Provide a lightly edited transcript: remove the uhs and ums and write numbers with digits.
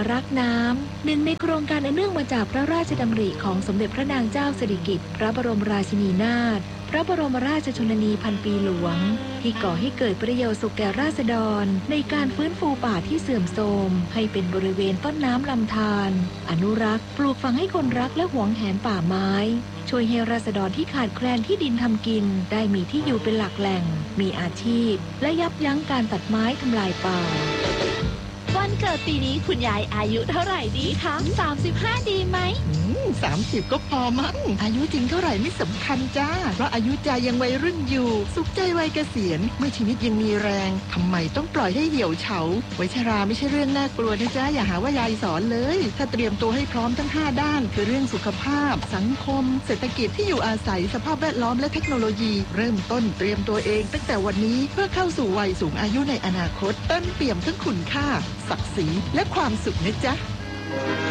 รักน้ำหนึ่งในโครงการอันเนื่องมาจากพระราชดำริของสมเด็จพระนางเจ้าสิริกิติ์พระบรมราชินีนาถพระบรมราชชนนีพันปีหลวงที่ก่อให้เกิดประโยชน์สุขแก่ราษฎรในการฟื้นฟูป่าที่เสื่อมโทรมให้เป็นบริเวณต้นน้ำลำธารอนุรักษ์ปลูกฝังให้คนรักและหวงแหนป่าไม้ช่วยให้ราษฎรที่ขาดแคลนที่ดินทำกินได้มีที่อยู่เป็นหลักแหล่งมีอาชีพและยับยั้งการตัดไม้ทำลายป่าวันเกิดปีนี้คุณยายอายุเท่าไหร่ดีคะ35ดีไหม 30ก็พอมั้งอายุจริงเท่าไหร่ไม่สำคัญจ้าเพราะอายุใจยังวัยรุ่นอยู่สุขใจวัยเกษียณเมื่อชีวิตยังมีแรงทำไมต้องปล่อยให้เหี่ยวเฉาวัยชราไม่ใช่เรื่องน่ากลัวนะจ๊ะอย่าหาว่ายายสอนเลยถ้าเตรียมตัวให้พร้อมทั้ง5ด้านคือเรื่องสุขภาพสังคมเศรษฐกิจที่อยู่อาศัยสภาพแวดล้อมและเทคโนโลยีเริ่มต้นเตรียมตัวเองตั้งแต่วันนี้เพื่อเข้าสู่วัยสูงอายุในอนาคตเต็มเปี่ยมทั้งคุณค่าศักดิ์ศรีและความสุขนะจ๊ะ